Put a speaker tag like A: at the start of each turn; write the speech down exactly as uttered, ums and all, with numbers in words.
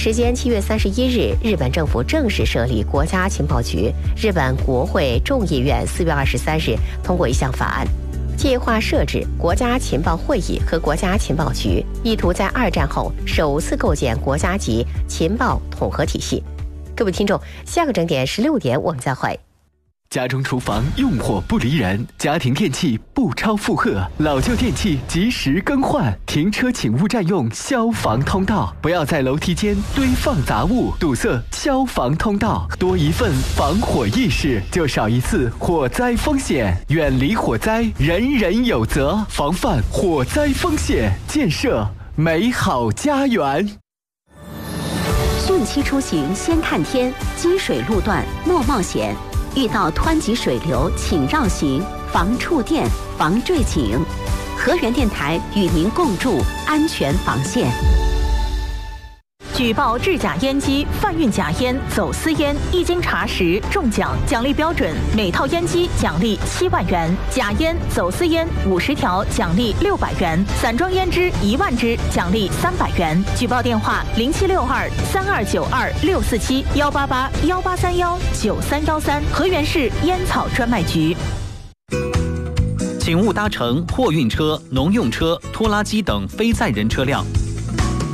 A: 时间七月三十一日，日本政府正式设立国家情报局。日本国会众议院四月二十三日通过一项法案，计划设置国家情报会议和国家情报局，意图在二战后首次构建国家级情报统合体系。各位听众，下个整点十六点我们再会。
B: 家中厨房用火不离人，家庭电器不超负荷，老旧电器及时更换。停车请勿占用消防通道，不要在楼梯间堆放杂物，堵塞消防通道。多一份防火意识，就少一次火灾风险。远离火灾，人人有责。防范火灾风险，建设美好家园。
C: 汛期出行先看天，积水路段莫冒险。遇到湍急水流，请绕行，防触电，防坠井。河源电台与您共筑安全防线。
D: 举报制假烟机、贩运假烟、走私烟，一经查实中奖，奖励标准：每套烟机奖励七万元，假烟、走私烟五十条奖励六百元，散装烟支一万支奖励三百元。举报电话：零七六二三二九二六四七幺八八幺八三幺九三幺三，河源市烟草专卖局。
E: 请勿搭乘货运车、农用车、拖拉机等非载人车辆。